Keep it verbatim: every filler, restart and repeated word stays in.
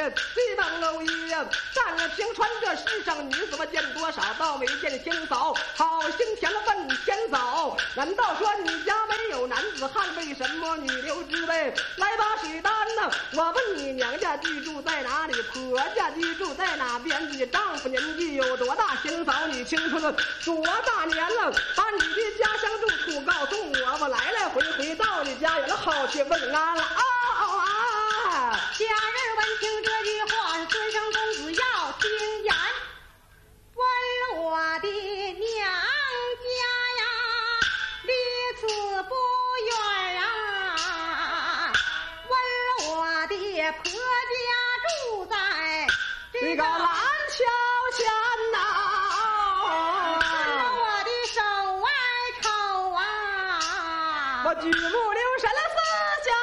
最棒楼宇呀！但听传这世上女子们见多少，倒没见天嫂。好心田了问天嫂，难道说你家没有男子汉？为什么女流之辈？来把水担呐！我问你娘家居住在哪里？婆家居住在哪边？你丈夫年纪有多大？天嫂你清楚了多大年了？把你的家乡住处告诉我，我来来回回到你家园了，好去问安了啊啊！ 家人闻听这句话，尊上公子要听言。问我的娘家呀，离此不远啊。问我的婆家住在这个蓝桥前呐。 问我的手外瞅啊， 我举目留神了。